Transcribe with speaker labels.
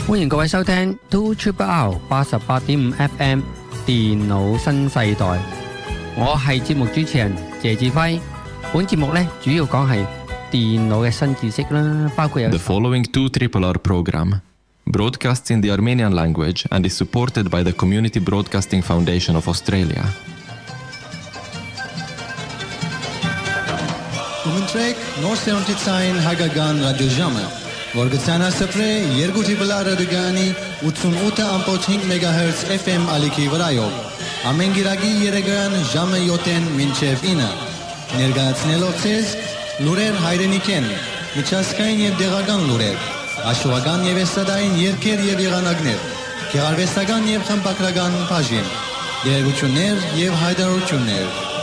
Speaker 1: 歡迎各位收聽 2RRR 88.5 FM 電腦新世代，我係節目主持人謝志輝。本節目呢主要講係電腦嘅新知識啦，包括有
Speaker 2: The following 2RRR program broadcasts in the Armenian language and is supported by the Community Broadcasting Foundation of Australia.
Speaker 3: Ումընտրեք նոր սերունդիցային հայկական ռադիոժամը, որ գցանասպրե երկուտի բլա ռադիոգանի 88.5 MHz FM ալիքի վրայով, ամեն գիրագի երեգան ժամը 7-ին մինչև 9, ներգայացնելով ձեզ լուրեր հայրենիքեն, միջազգային և դեղական լուրեր, աշխուհական և էստադային երգեր և եղանակներ, գեղարվեստական և խմբագրական բաժին, երևույթներ և հայտարարություններ,